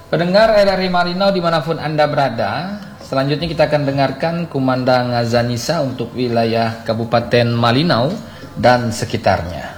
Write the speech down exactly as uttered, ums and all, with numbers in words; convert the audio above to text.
Pendengar R R I Malinau dimanapun Anda berada, selanjutnya kita akan dengarkan Kumandang Azanisa untuk wilayah Kabupaten Malinau dan sekitarnya.